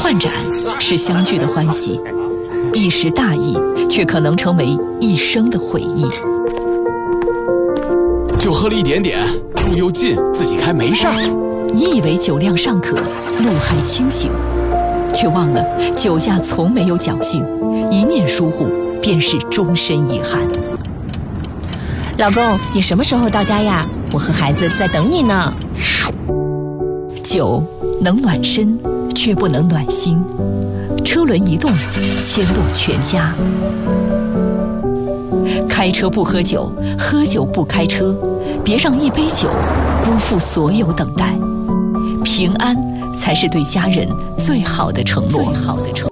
换盏是相聚的欢喜，一时大意却可能成为一生的回忆。 就喝了一点点，路又近，自己开没事儿。 你以为酒量尚可，路还清醒，却忘了酒驾从没有侥幸，一念疏忽便是终身遗憾。 老公，你什么时候到家呀？我和孩子在等你呢。 酒能暖身，却不能暖心。车轮一动，牵动全家。开车不喝酒，喝酒不开车，别让一杯酒辜负所有等待。平安才是对家人最好的承诺。